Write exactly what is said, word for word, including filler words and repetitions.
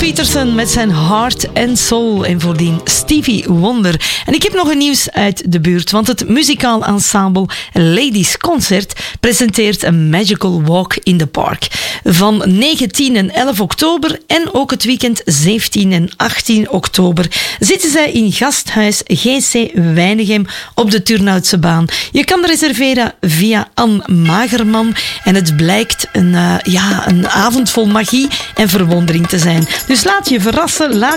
Peterson met zijn Heart and Soul en voordien Stevie Wonder. En ik heb nog een nieuws uit de buurt, want het muzikaal ensemble Ladies Concert presenteert een Magical Walk in the Park. Van negen, tien en elf oktober en ook het weekend zeventien en achttien oktober zitten zij in Gasthuis G C Weinigem op de Turnhoutse baan. Je kan reserveren via Anne Magerman en het blijkt een, uh, ja, een avond vol magie en verwondering te zijn. Dus laat je verrassen, laat